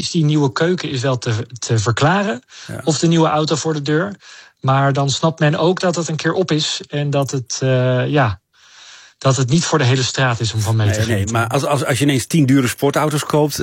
is die nieuwe keuken is wel te verklaren. Ja. Of de nieuwe auto voor de deur. Maar dan snapt men ook dat het een keer op is. En dat het, dat het niet voor de hele straat is om van mee te genieten. Nee, maar als je ineens 10 dure sportauto's koopt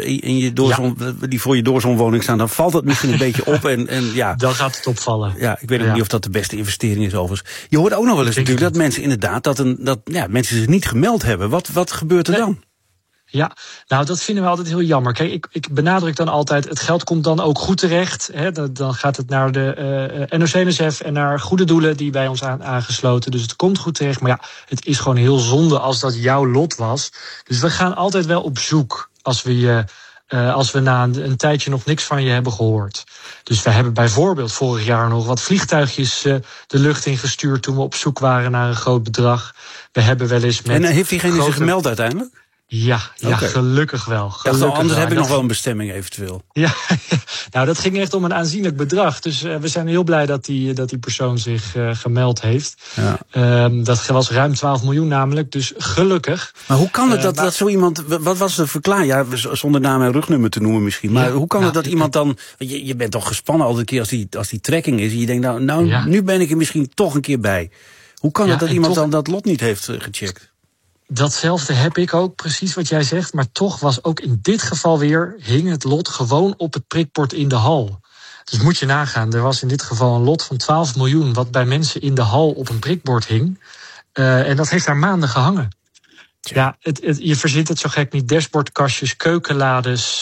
die voor je doorzonwoning staan, dan valt dat misschien een beetje op. En dan gaat het opvallen. Ja, ik weet ook niet of dat de beste investering is overigens. Je hoort ook nog wel eens natuurlijk dat mensen inderdaad dat mensen zich niet gemeld hebben. Wat gebeurt er dan? Ja, nou dat vinden we altijd heel jammer. Kijk, ik benadruk dan altijd, het geld komt dan ook goed terecht. Hè, dan gaat het naar de NOC-NSF en naar goede doelen die bij ons aangesloten. Dus het komt goed terecht. Maar ja, het is gewoon heel zonde als dat jouw lot was. Dus we gaan altijd wel op zoek als we na een tijdje nog niks van je hebben gehoord. Dus we hebben bijvoorbeeld vorig jaar nog wat vliegtuigjes de lucht ingestuurd toen we op zoek waren naar een groot bedrag. We hebben wel eens met. En heeft diegene zich gemeld uiteindelijk? Ja, gelukkig wel. Anders heb ik nog wel een bestemming eventueel. Ja, nou dat ging echt om een aanzienlijk bedrag. Dus we zijn heel blij dat die persoon zich gemeld heeft. Ja. Dat was ruim 12 miljoen namelijk, dus gelukkig. Maar hoe kan het dat zo iemand, wat was de verklaring? Ja, zonder naam en rugnummer te noemen misschien. Maar hoe kan het dat iemand dan, je bent toch gespannen al een keer als die trekking is. En je denkt nu ben ik er misschien toch een keer bij. Hoe kan het dat iemand dan dat lot niet heeft gecheckt? Datzelfde heb ik ook, precies wat jij zegt. Maar toch was ook in dit geval weer, hing het lot gewoon op het prikbord in de hal. Dus moet je nagaan, er was in dit geval een lot van 12 miljoen... wat bij mensen in de hal op een prikbord hing. En dat heeft daar maanden gehangen. Ja, je verzint het zo gek niet. Dashboardkastjes, keukenlades,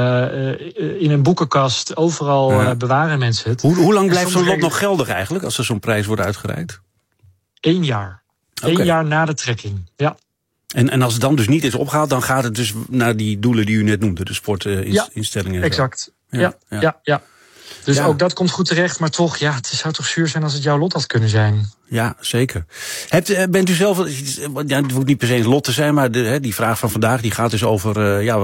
in een boekenkast, overal bewaren mensen het. Hoe lang blijft zo'n lot nog geldig eigenlijk, als er zo'n prijs wordt uitgereikt? 1 jaar. 1 jaar na de trekking, ja. En als het dan dus niet is opgehaald, dan gaat het dus naar die doelen die u net noemde, de sportinstellingen. Ja, exact. Ja. Dus ook dat komt goed terecht, maar toch, het zou toch zuur zijn als het jouw lot had kunnen zijn. Ja, zeker. Bent u zelf, het hoeft niet per se een lot te zijn, maar die vraag van vandaag die gaat dus over,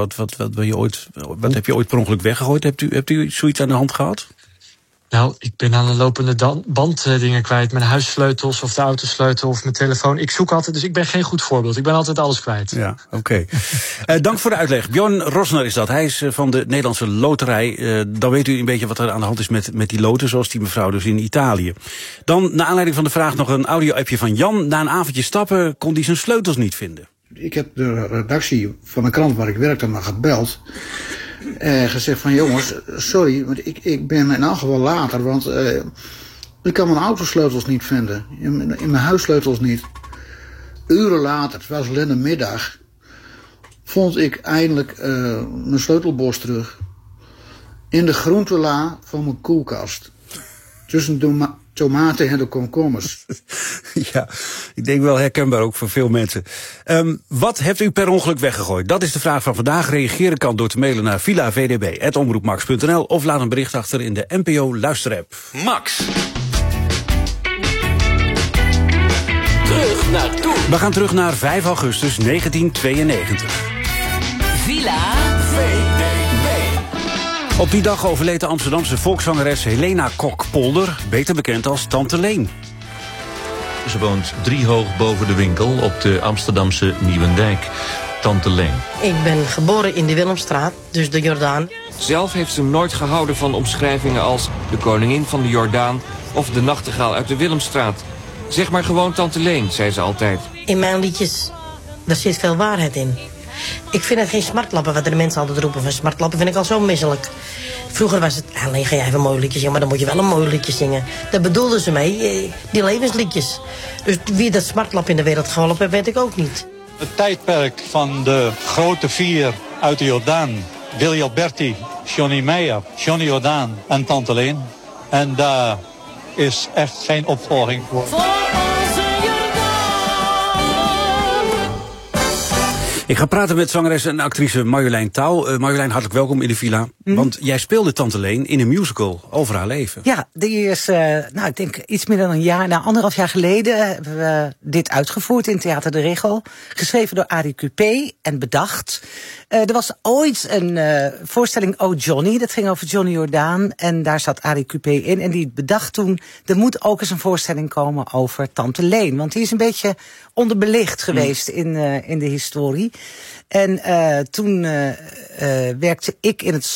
wat heb je ooit per ongeluk weggegooid? Hebt u zoiets aan de hand gehad? Nou, ik ben aan de lopende band dingen kwijt. Mijn huissleutels of de autosleutel of mijn telefoon. Ik zoek altijd, dus ik ben geen goed voorbeeld. Ik ben altijd alles kwijt. Ja, oké. Dank voor de uitleg. Bjorn Rosner is dat. Hij is van de Nederlandse Loterij. Dan weet u een beetje wat er aan de hand is met die loten, zoals die mevrouw dus in Italië. Dan, naar aanleiding van de vraag, nog een audio-appje van Jan. Na een avondje stappen kon hij zijn sleutels niet vinden. Ik heb de redactie van de krant waar ik werkte maar gebeld. Gezegd van jongens, sorry, want ik ben in elk geval later, want ik kan mijn autosleutels niet vinden. In mijn huissleutels niet. Uren later, het was alleen de middag, vond ik eindelijk mijn sleutelbos terug. In de groentela van mijn koelkast. Tussen de tomaten en de komkommers. Ja, ik denk wel herkenbaar ook voor veel mensen. Wat hebt u per ongeluk weggegooid? Dat is de vraag van vandaag. Reageren kan door te mailen naar villavdb@omroepmax.nl of laat een bericht achter in de NPO Luisterapp. Max. Terug naar toen. We gaan terug naar 5 augustus 1992. Villa VDB. Op die dag overleed de Amsterdamse volkszangeres Helena Kok-Polder, beter bekend als Tante Leen. Ze woont 3 hoog boven de winkel op de Amsterdamse Nieuwendijk. Tante Leen. Ik ben geboren in de Willemstraat, dus de Jordaan. Zelf heeft ze nooit gehouden van omschrijvingen als de koningin van de Jordaan of de nachtegaal uit de Willemstraat. Zeg maar gewoon Tante Leen, zei ze altijd. In mijn liedjes, daar zit veel waarheid in. Ik vind het geen smartlappen, wat de mensen altijd roepen van smartlappen vind ik al zo misselijk. Vroeger was het, alleen ga jij even mooie liedjes zingen, maar dan moet je wel een mooi liedje zingen. Daar bedoelden ze mee, die levensliedjes. Dus wie dat smartlap in de wereld geholpen heeft, weet ik ook niet. Het tijdperk van de grote 4 uit de Jordaan. Willy Alberti, Johnny Meijer, Johnny Jordaan en Tante Leen. En daar is echt geen opvolging voor. Ik ga praten met zangeres en actrice Marjolein Touw. Marjolein, hartelijk welkom in de villa. Want jij speelde Tante Leen in een musical over haar leven. Ja, die is, ik denk iets meer dan een jaar, 1,5 jaar geleden hebben we dit uitgevoerd in Theater de Regel. Geschreven door Arie Cupé en bedacht. Er was ooit een voorstelling Oh Johnny, dat ging over Johnny Jordaan. En daar zat Arie Cupé in en die bedacht toen, er moet ook eens een voorstelling komen over Tante Leen. Want die is een beetje onderbelicht geweest in de historie. En toen werkte ik in het